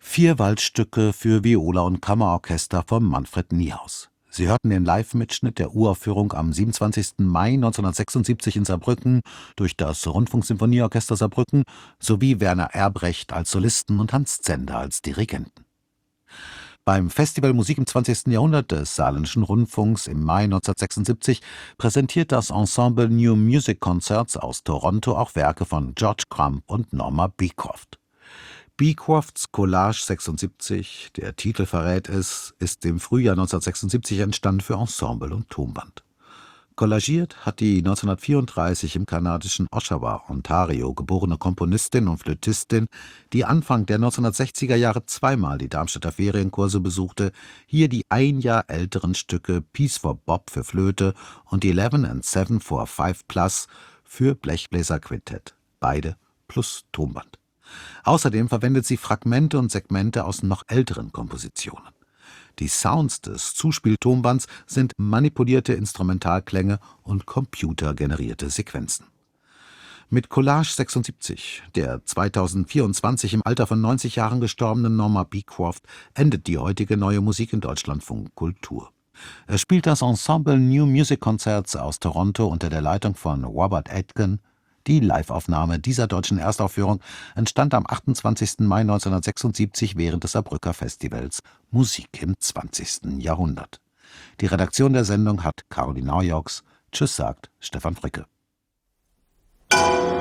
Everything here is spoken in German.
4 Waldstücke für Viola und Kammerorchester von Manfred Niehaus. Sie hörten den Live-Mitschnitt der Uraufführung am 27. Mai 1976 in Saarbrücken durch das Rundfunksinfonieorchester Saarbrücken sowie Werner Erbrecht als Solisten und Hans Zender als Dirigenten. Beim Festival Musik im 20. Jahrhundert des Saarländischen Rundfunks im Mai 1976 präsentiert das Ensemble New Music Concerts aus Toronto auch Werke von George Crumb und Norma Beecroft. Beecrofts Collage 76, der Titel verrät es, ist im Frühjahr 1976 entstanden für Ensemble und Tonband. Collagiert hat die 1934 im kanadischen Oshawa, Ontario geborene Komponistin und Flötistin, die Anfang der 1960er Jahre zweimal die Darmstädter Ferienkurse besuchte, hier die ein Jahr älteren Stücke Piece for Bob für Flöte und 11 and 7 for 5 Plus für Blechbläserquintett, beide plus Tonband. Außerdem verwendet sie Fragmente und Segmente aus noch älteren Kompositionen. Die Sounds des Zuspieltonbands sind manipulierte Instrumentalklänge und computergenerierte Sequenzen. Mit Collage 76, der 2024 im Alter von 90 Jahren gestorbenen Norma Beecroft, endet die heutige Neue Musik in Deutschlandfunk Kultur. Es spielt das Ensemble New Music Concerts aus Toronto unter der Leitung von Robert Aitken. Die Liveaufnahme dieser deutschen Erstaufführung entstand am 28. Mai 1976 während des Saarbrücker Festivals Musik im 20. Jahrhundert. Die Redaktion der Sendung hat Caroline Naujoks. Tschüss sagt Stefan Fricke.